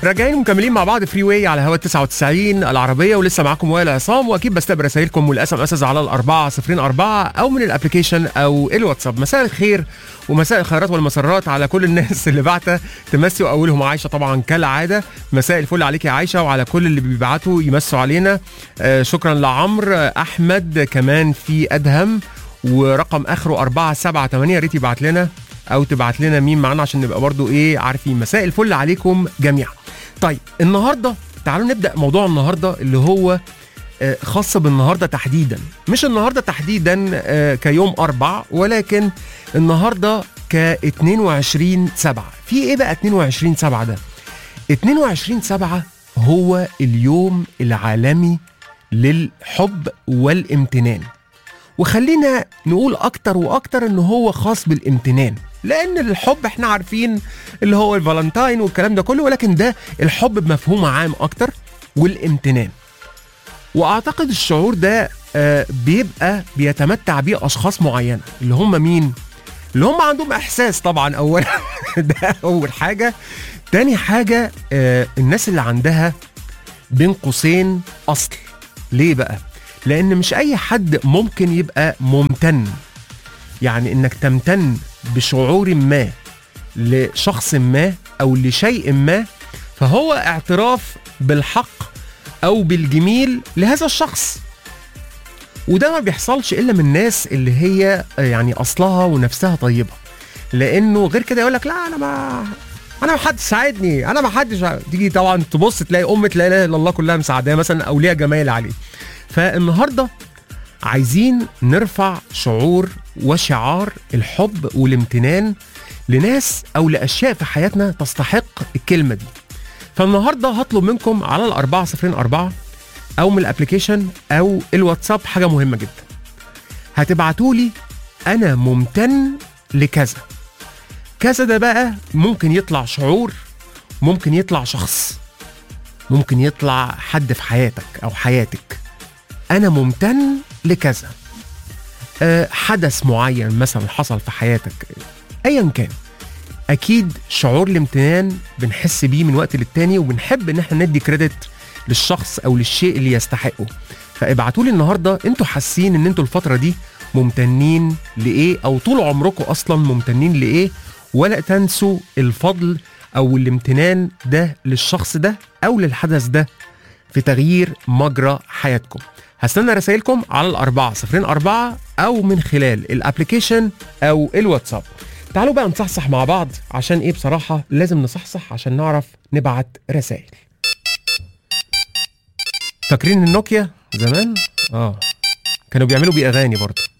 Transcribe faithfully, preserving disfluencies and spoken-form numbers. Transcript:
راجعين مكملين مع بعض فري واي على هوا تسعة وتسعين العربيه، ولسه معاكم وائل عصام، واكيد بستقبل رسائلكم والاس ام اس على الأربعة صفرين أربعة او من الابلكيشن او الواتساب. مساء الخير ومساء الخيرات والمسرات على كل الناس اللي بعتة تمسي، واولهم عايشه طبعا كالعاده. مساء الفل عليك يا عايشه وعلى كل اللي بيبعتوا يمسوا علينا. آه شكرا لعمرو احمد كمان في ادهم، ورقم اخره أربعة سبعة ثمانية، يا ريت يبعت لنا او تبعت لنا مين معانا عشان نبقى برضو ايه عارفين. مساء الفل عليكم جميعا. طيب النهارده تعالوا نبدا موضوع النهارده اللي هو آه خاص بالنهارده تحديدا، مش النهارده تحديدا آه كيوم اربع، ولكن النهارده ك اتنين وعشرين سبعة. في ايه بقى اتنين وعشرين سبعة ده؟ اتنين وعشرين سبعة هو اليوم العالمي للحب والامتنان، وخلينا نقول اكتر واكتر ان هو خاص بالامتنان، لان الحب احنا عارفين اللي هو الفالنتاين والكلام ده كله، ولكن ده الحب بمفهوم عام اكتر والامتنان. واعتقد الشعور ده آه بيبقى بيتمتع بيه اشخاص معينه، اللي هم مين؟ اللي هم عندهم احساس طبعا اولا ده اول حاجه. تاني حاجه آه الناس اللي عندها بين قوسين اصل. ليه بقى؟ لان مش اي حد ممكن يبقى ممتن، يعني انك تمتن بشعور ما لشخص ما او لشيء ما، فهو اعتراف بالحق او بالجميل لهذا الشخص، وده ما بيحصلش الا من الناس اللي هي يعني اصلها ونفسها طيبه. لانه غير كده يقولك لا انا ما انا ما حدش ساعدني، انا ما حدش. تيجي طبعا تبص تلاقي امه لا اله الا الله كلها مساعداه مثلا او ليها جمال عليه. فالنهارده عايزين نرفع شعور وشعار الحب والامتنان لناس او لاشياء في حياتنا تستحق الكلمه دي. فالنهارده هطلب منكم على الأربعة صفرين أربعة او من الابليكيشن او الواتساب حاجه مهمه جدا. هتبعتوا لي انا ممتن لكذا. كذا ده بقى ممكن يطلع شعور، ممكن يطلع شخص، ممكن يطلع حد في حياتك او حياتك. انا ممتن لكذا، أه حدث معين مثلا حصل في حياتك ايا كان. اكيد شعور الامتنان بنحس بيه من وقت للتاني، وبنحب ان احنا ندي كريدت للشخص او للشيء اللي يستحقه. فابعتوا لي النهارده انتوا حاسين ان انتوا الفتره دي ممتنين لايه، او طول عمركم اصلا ممتنين لايه، ولا تنسوا الفضل او الامتنان ده للشخص ده او للحدث ده في تغيير مجرى حياتكم. هستنى رسائلكم على الأربعة صفرين أربعة أو من خلال الابليكيشن أو الواتساب. تعالوا بقى نصحصح مع بعض، عشان إيه بصراحة لازم نصحصح عشان نعرف نبعت رسائل. فاكرين النوكيا زمان؟ آه كانوا بيعملوا بيه أغاني برضه.